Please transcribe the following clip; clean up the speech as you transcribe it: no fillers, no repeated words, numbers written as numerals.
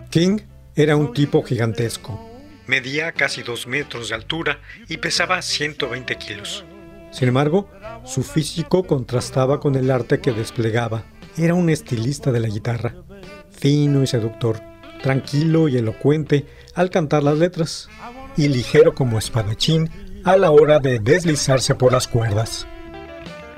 King era un tipo gigantesco. Medía casi 2 metros de altura y pesaba 120 kilos. Sin embargo, su físico contrastaba con el arte que desplegaba. Era un estilista de la guitarra, fino y seductor, tranquilo y elocuente al cantar las letras, y ligero como espadachín a la hora de deslizarse por las cuerdas.